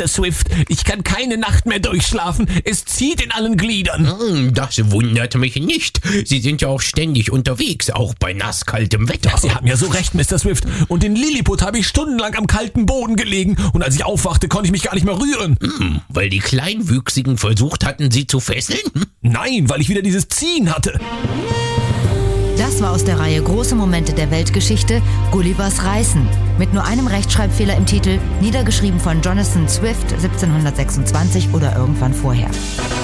Mr. Swift. Ich kann keine Nacht mehr durchschlafen. Es zieht in allen Gliedern. Das wundert mich nicht. Sie sind ja auch ständig unterwegs, auch bei nasskaltem Wetter. Sie haben ja so recht, Mr. Swift. Und in Lilliput habe ich stundenlang am kalten Boden gelegen. Und als ich aufwachte, konnte ich mich gar nicht mehr rühren. Weil die Kleinwüchsigen versucht hatten, sie zu fesseln? Nein, weil ich wieder dieses Ziehen hatte. Das war aus der Reihe Große Momente der Weltgeschichte, Gullivers Reißen. Mit nur einem Rechtschreibfehler im Titel, niedergeschrieben von Jonathan Swift 1726 oder irgendwann vorher.